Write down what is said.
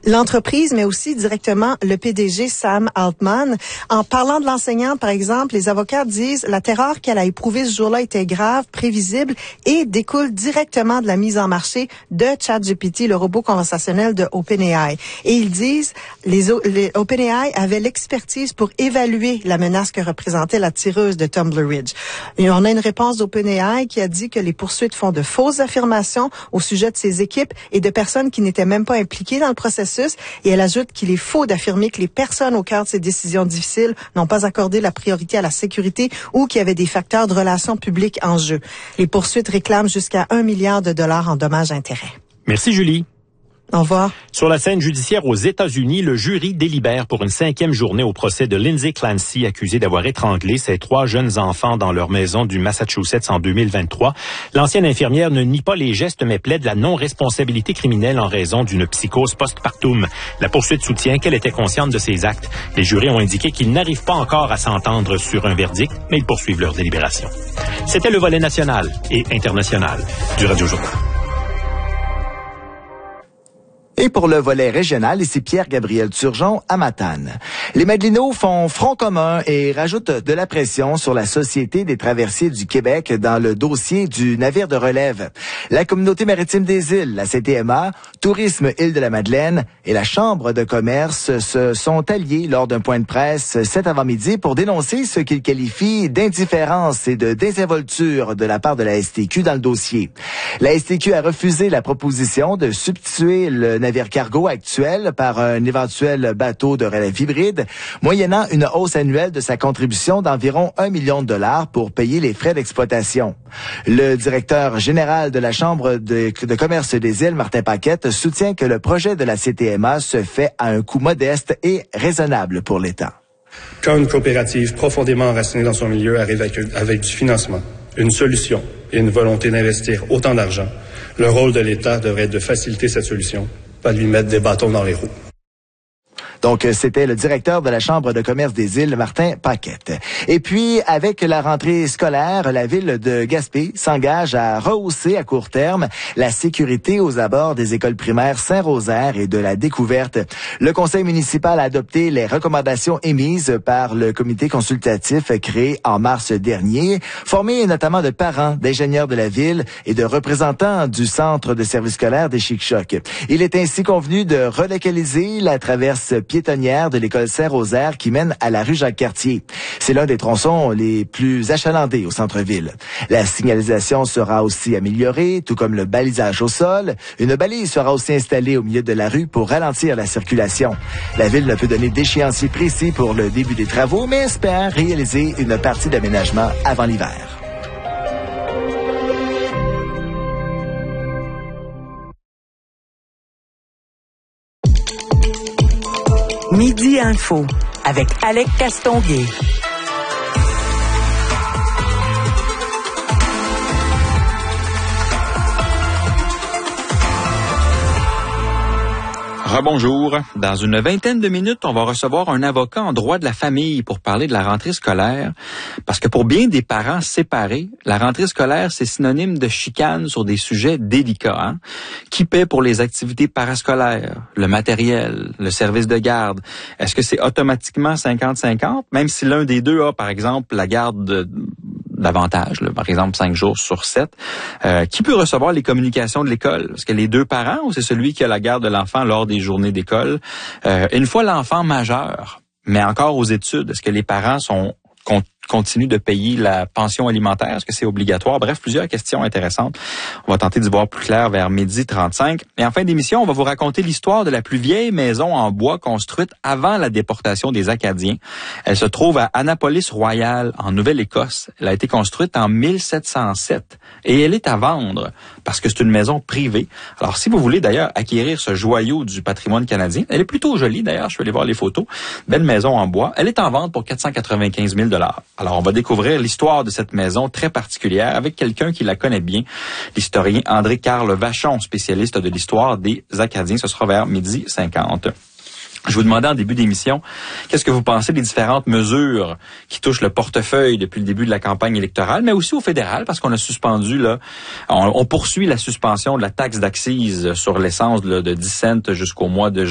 l'entreprise, mais aussi directement le PDG Sam Altman. En parlant de l'enseignante, par exemple, les avocats disent la terreur qu'elle a éprouvée ce jour-là était grave, prévisible et découle directement de la mise en marché de ChatGPT, le robot conversationnel de OpenAI. Et ils disent les OpenAI avaient l'expertise pour évaluer la menace que représentait la tireuse de Tumbler Ridge. Et on a une réponse d'OpenAI qui a dit que les poursuites font de fausses affirmations au sujet de ses équipes et de personnes qui n'étaient même pas impliquées dans le processus. Et elle ajoute qu'il est faux d'affirmer que les personnes au cœur de ces décisions difficiles n'ont pas accordé la priorité à la sécurité ou qu'il y avait des facteurs de relations publiques en jeu. Les poursuites réclament jusqu'à $1 milliard en dommages-intérêts. Merci Julie. Au revoir. Sur la scène judiciaire aux États-Unis, le jury délibère pour une 5e journée au procès de Lindsay Clancy, accusée d'avoir étranglé ses 3 jeunes enfants dans leur maison du Massachusetts en 2023. L'ancienne infirmière ne nie pas les gestes, mais plaide la non-responsabilité criminelle en raison d'une psychose post-partum. La poursuite soutient qu'elle était consciente de ses actes. Les jurés ont indiqué qu'ils n'arrivent pas encore à s'entendre sur un verdict, mais ils poursuivent leur délibération. C'était le volet national et international du Radio-Journal. Et pour le volet régional, ici Pierre-Gabriel Turgeon à Matane. Les Madelinots font front commun et rajoutent de la pression sur la Société des traversiers du Québec dans le dossier du navire de relève. La Communauté maritime des îles, la CTMA, Tourisme Île-de-la-Madeleine et la Chambre de commerce se sont alliés lors d'un point de presse cet avant-midi pour dénoncer ce qu'ils qualifient d'indifférence et de désinvolture de la part de la STQ dans le dossier. La STQ a refusé la proposition de substituer le navire cargo actuel par un éventuel bateau de relève hybride, moyennant une hausse annuelle de sa contribution d'environ $1 million pour payer les frais d'exploitation. Le directeur général de la Chambre de commerce des îles, Martin Paquette, soutient que le projet de la CTMA se fait à un coût modeste et raisonnable pour l'État. Quand une coopérative profondément enracinée dans son milieu arrive avec du financement, une solution et une volonté d'investir autant d'argent, le rôle de l'État devrait être de faciliter cette solution, pas de lui mettre des bâtons dans les roues. Donc, c'était le directeur de la Chambre de commerce des îles, Martin Paquette. Et puis, avec la rentrée scolaire, la ville de Gaspé s'engage à rehausser à court terme la sécurité aux abords des écoles primaires Saint-Rosaire et de la Découverte. Le conseil municipal a adopté les recommandations émises par le comité consultatif créé en mars dernier, formé notamment de parents, d'ingénieurs de la ville et de représentants du centre de services scolaires des Chic-Chocs. Il est ainsi convenu de relocaliser la traverse piétonnière de l'école Saint-Rosaire qui mène à la rue Jacques-Cartier. C'est l'un des tronçons les plus achalandés au centre-ville. La signalisation sera aussi améliorée, tout comme le balisage au sol. Une balise sera aussi installée au milieu de la rue pour ralentir la circulation. La ville ne peut donner d'échéancier précis pour le début des travaux, mais espère réaliser une partie d'aménagement avant l'hiver. Midi Info avec Alec Castonguay. Rebonjour. Dans une vingtaine de minutes, on va recevoir un avocat en droit de la famille pour parler de la rentrée scolaire. Parce que pour bien des parents séparés, la rentrée scolaire, c'est synonyme de chicane sur des sujets délicats. Hein? Qui paie pour les activités parascolaires, le matériel, le service de garde? Est-ce que c'est automatiquement 50-50? Même si l'un des deux a, par exemple, la garde davantage, là, par exemple 5 jours sur 7. Qui peut recevoir les communications de l'école? Est-ce que les deux parents ou c'est celui qui a la garde de l'enfant lors des journées d'école? Une fois l'enfant majeur, mais encore aux études, est-ce que les parents continuent de payer la pension alimentaire? Est-ce que c'est obligatoire? Bref, plusieurs questions intéressantes. On va tenter d'y voir plus clair vers 12h35. Et en fin d'émission, on va vous raconter l'histoire de la plus vieille maison en bois construite avant la déportation des Acadiens. Elle se trouve à Annapolis-Royal, en Nouvelle-Écosse. Elle a été construite en 1707 et elle est à vendre parce que c'est une maison privée. Alors, si vous voulez d'ailleurs acquérir ce joyau du patrimoine canadien, elle est plutôt jolie d'ailleurs, je vais aller voir les photos. Belle maison en bois. Elle est en vente pour 495 000 $. Alors, on va découvrir l'histoire de cette maison très particulière avec quelqu'un qui la connaît bien, l'historien André-Carl Vachon, spécialiste de l'histoire des Acadiens. Ce sera vers 12h50. Je vous demandais en début d'émission, qu'est-ce que vous pensez des différentes mesures qui touchent le portefeuille depuis le début de la campagne électorale, mais aussi au fédéral, parce qu'on a suspendu, là, on poursuit la suspension de la taxe d'accise sur l'essence là, de 10 cents jusqu'au mois de